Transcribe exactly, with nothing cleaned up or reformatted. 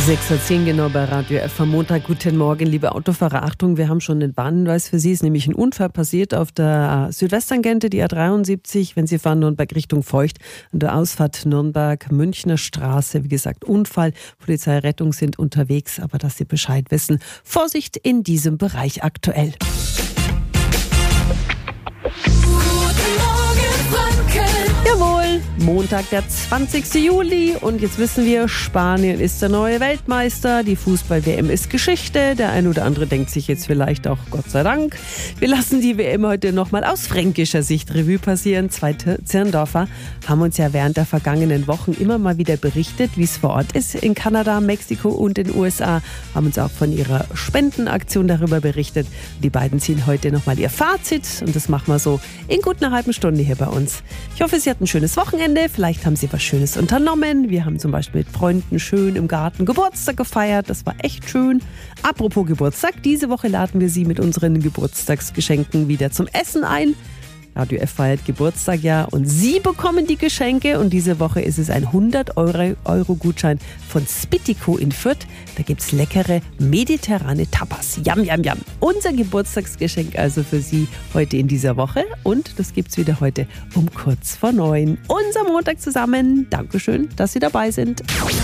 sechs Uhr zehn genau bei Radio F am Montag. Guten Morgen, liebe Autofahrer. Achtung, wir haben schon den Warnhinweis für Sie. Es ist nämlich ein Unfall passiert auf der Südwesttangente, die A dreiundsiebzig. Wenn Sie fahren Nürnberg Richtung Feucht, an der Ausfahrt Nürnberg-Münchner Straße. Wie gesagt, Unfall. Polizei, Rettung sind unterwegs, aber dass Sie Bescheid wissen. Vorsicht in diesem Bereich aktuell. Jawohl, Montag, der zwanzigster Juli und jetzt wissen wir, Spanien ist der neue Weltmeister, die Fußball-W M ist Geschichte, der ein oder andere denkt sich jetzt vielleicht auch, Gott sei Dank. Wir lassen die W M heute nochmal aus fränkischer Sicht Revue passieren. Zwei Zirndorfer haben uns ja während der vergangenen Wochen immer mal wieder berichtet, wie es vor Ort ist in Kanada, Mexiko und den U S A, haben uns auch von ihrer Spendenaktion darüber berichtet. Die beiden ziehen heute nochmal ihr Fazit und das machen wir so in gut einer halben Stunde hier bei uns. Ich hoffe, Sie hatten ein schönes Wochenende, vielleicht haben Sie was Schönes unternommen. Wir haben zum Beispiel mit Freunden schön im Garten Geburtstag gefeiert, das war echt schön. Apropos Geburtstag, diese Woche laden wir Sie mit unseren Geburtstagsgeschenken wieder zum Essen ein. Radio F feiert Geburtstag ja und Sie bekommen die Geschenke und diese Woche ist es ein hundert Euro Gutschein von Spittico in Fürth. Da gibt es leckere mediterrane Tapas. Yam, yam, yam. Unser Geburtstagsgeschenk also für Sie heute in dieser Woche und das gibt es wieder heute um kurz vor neun. Unser Montag zusammen. Dankeschön, dass Sie dabei sind.